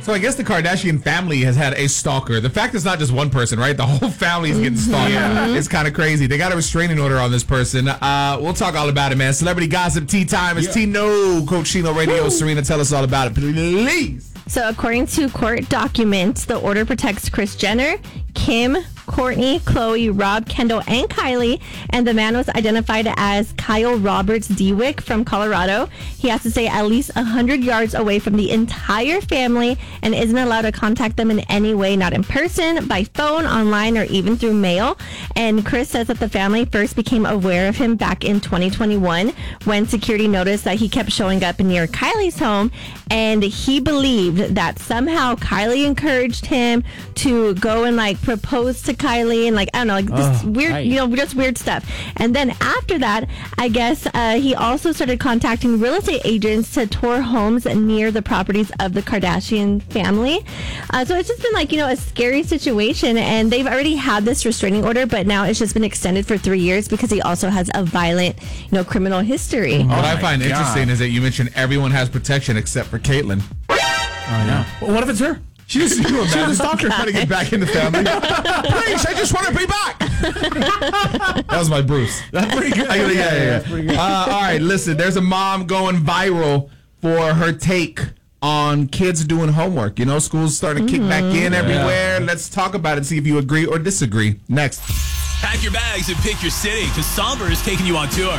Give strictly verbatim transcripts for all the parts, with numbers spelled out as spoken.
So I guess the Kardashian family has had a stalker. The fact it's not just one person, right? The whole family is getting stalked. Yeah. It's kind of crazy. They got a restraining order on this person. Uh, we'll talk all about it, man. Celebrity gossip tea time. It's yeah. Tino Cochino Radio. Woo. Serena, tell us all about it, please. So according to court documents, the order protects Kris Jenner, Kim, Kourtney, Khloe, Rob, Kendall, and Kylie. And the man was identified as Kyle Roberts Dewick from Colorado. He has to stay at least one hundred yards away from the entire family and isn't allowed to contact them in any way, not in person, by phone, online, or even through mail. And Kris says that the family first became aware of him back in twenty twenty-one when security noticed that he kept showing up near Kylie's home. And he believed that somehow Kylie encouraged him to go and like propose to Kylie and like, I don't know, like this oh, weird, right. you know, just weird stuff. And then after that, I guess uh, he also started contacting real estate agents to tour homes near the properties of the Kardashian family. Uh, so it's just been like, you know, a scary situation. And they've already had this restraining order, but now it's just been extended for three years because he also has a violent, you know, criminal history. Oh what I find God. interesting is that you mentioned everyone has protection except for Caitlyn. Oh, yeah. Well, what if it's her? She just, you know, she's a stalker trying to get back in the family. Please, I just want to be back. That was my Bruce. That's pretty good. Yeah, yeah, yeah. yeah. Pretty good. Uh, all right, listen, there's a mom going viral for her take on kids doing homework. You know, school's starting to kick mm-hmm. back in everywhere. Yeah. Let's talk about it, see if you agree or disagree. Next. Pack your bags and pick your city, because Somber is taking you on tour.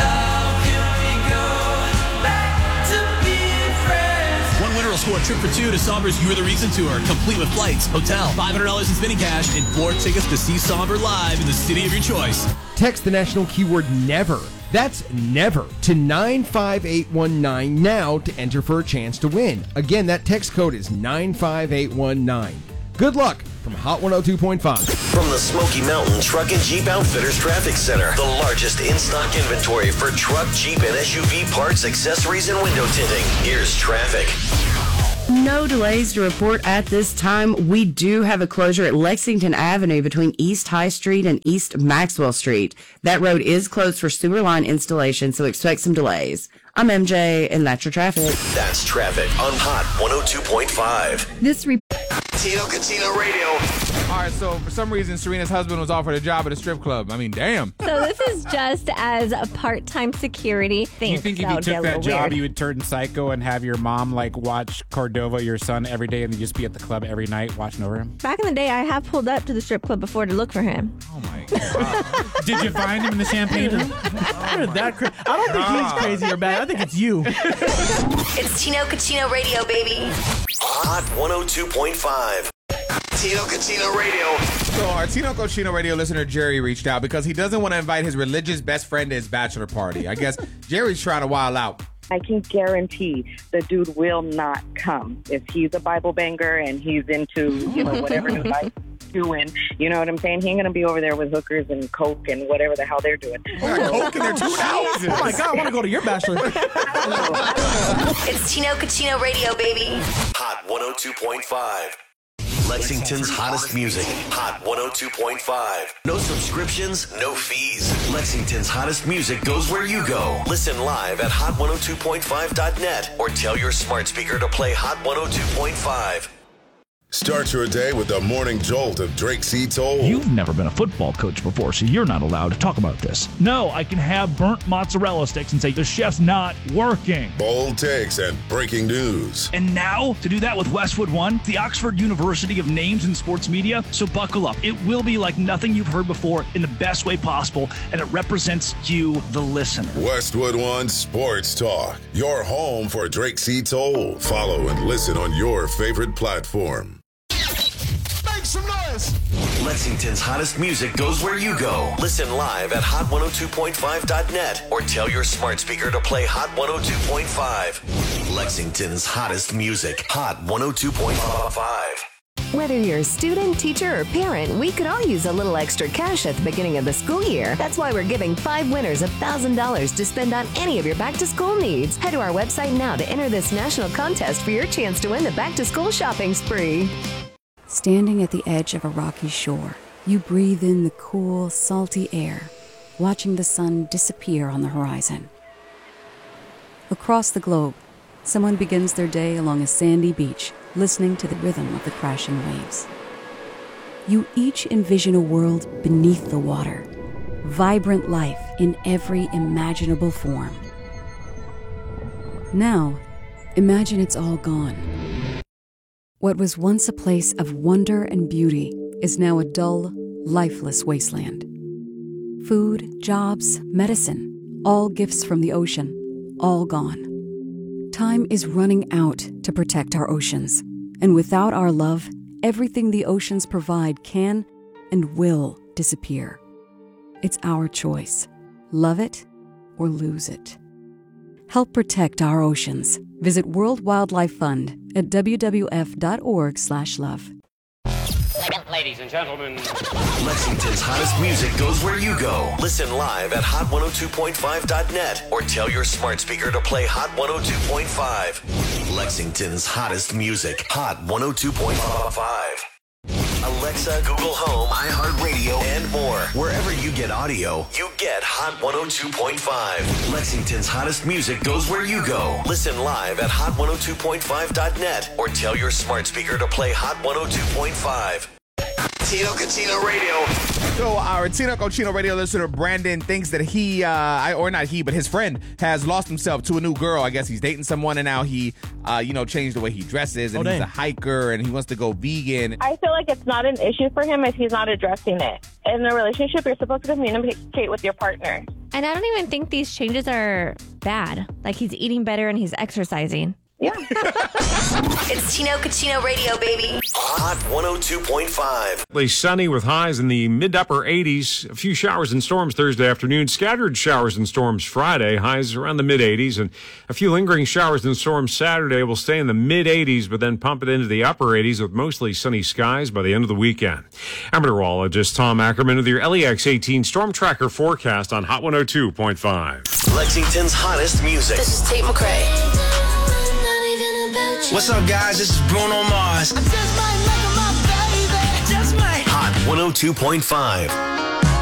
Will score a trip for two to Somber's You're the Reason tour, complete with flights, hotel, five hundred dollars in spinning cash, and four tickets to see Somber live in the city of your choice. Text the national keyword NEVER. That's NEVER to nine five eight one nine now to enter for a chance to win. Again, that text code is nine five eight one nine. Good luck from Hot one oh two point five. From the Smoky Mountain Truck and Jeep Outfitters Traffic Center, the largest in-stock inventory for truck, Jeep, and S U V parts, accessories, and window tinting. Here's traffic. No delays to report at this time. We do have a closure at Lexington Avenue between East High Street and East Maxwell Street. That road is closed for sewer line installation, so expect some delays. I'm M J, and that's your traffic. That's traffic on Hot one oh two point five. This re- Tino Cochino Radio. All right, so for some reason, Serena's husband was offered a job at a strip club. I mean, damn. So this is just as a part-time security thing. You think if you took that job, weird. you would turn psycho and have your mom, like, watch Cordova, your son, every day, and then just be at the club every night watching over him? Back in the day, I have pulled up to the strip club before to look for him. Oh, my God. Did you find him in the champagne room? that cra- I don't think he's crazy or bad. I think it's you. It's Tino Cochino Radio, baby. Hot one oh two point five. Tino Cochino Radio. So our Tino Cochino Radio listener Jerry reached out because he doesn't want to invite his religious best friend to his bachelor party. I guess Jerry's trying to wild out. I can guarantee the dude will not come. If he's a Bible banger and he's into, you know, whatever new life he's doing, you know what I'm saying? He ain't going to be over there with hookers and coke and whatever the hell they're doing. Oh, coke and they're two houses. Oh, my God, I want to go to your bachelor. It's Tino Cochino Radio, baby. Hot one oh two point five. Lexington's hottest music. Hot one oh two point five. No subscriptions, no fees. Lexington's hottest music goes where you go. Listen live at hot one oh two point five dot net or tell your smart speaker to play Hot one oh two point five. Start your day with the morning jolt of Drake C. Toll. You've never been a football coach before, so you're not allowed to talk about this. No, I can have burnt mozzarella sticks and say the chef's not working. Bold takes and breaking news. And now, to do that with Westwood One, the Oxford University of names in sports media. So buckle up. It will be like nothing you've heard before in the best way possible, and it represents you, the listener. Westwood One Sports Talk. Your home for Drake C. Toll. Follow and listen on your favorite platform. Some noise. Lexington's hottest music goes where you go. Listen live at hot one oh two point five dot net or tell your smart speaker to play Hot one oh two point five. Lexington's hottest music. Hot one oh two point five. Whether you're a student, teacher, or parent, we could all use a little extra cash at the beginning of the school year. That's why we're giving five winners one thousand dollars to spend on any of your back-to-school needs. Head to our website now to enter this national contest for your chance to win the back-to-school shopping spree. Standing at the edge of a rocky shore, you breathe in the cool, salty air, watching the sun disappear on the horizon. Across the globe, Someone begins their day along a sandy beach, listening to the rhythm of the crashing waves. You each envision a world beneath the water, vibrant life in every imaginable form. Now, imagine it's all gone. What was once a place of wonder and beauty is now a dull, lifeless wasteland. Food, jobs, medicine, all gifts from the ocean, all gone. Time is running out to protect our oceans, and without our love, everything the oceans provide can and will disappear. It's our choice. Love it or lose it. Help protect our oceans. Visit World Wildlife Fund at w w f dot org slash love. Ladies and gentlemen, Lexington's hottest music goes where you go. Listen live at hot one oh two point five dot net or tell your smart speaker to play Hot one oh two point five. Lexington's hottest music, Hot one oh two point five. Alexa, Google Home, iHeartRadio, and more. Wherever you get audio, you get Hot one oh two point five. Lexington's hottest music goes where you go. Listen live at hot one oh two point five dot net or tell your smart speaker to play Hot one oh two point five. Tino Cochino Radio. So our Tino Cochino Radio listener Brandon thinks that he, uh, I, or not he, but his friend has lost himself to a new girl. I guess he's dating someone, and now he, uh, you know, changed the way he dresses, and Oh, he's dang. a hiker, and he wants to go vegan. I feel like it's not an issue for him if he's not addressing it. In a relationship, you're supposed to communicate with your partner. And I don't even think these changes are bad. Like, he's eating better and he's exercising. Yeah. It's Tino Cochino Radio, baby. Hot one oh two point five. Partly sunny with highs in the mid-upper eighties. A few showers and storms Thursday afternoon. Scattered showers and storms Friday. Highs around the mid-eighties. And a few lingering showers and storms Saturday will stay in the mid-eighties, but then pump it into the upper eighties with mostly sunny skies by the end of the weekend. I'm meteorologist Tom Ackerman with your L E X eighteen Storm Tracker forecast on Hot one oh two point five. Lexington's hottest music. This is Tate McRae. What's up, guys? This is Bruno Mars. Hot one oh two point five.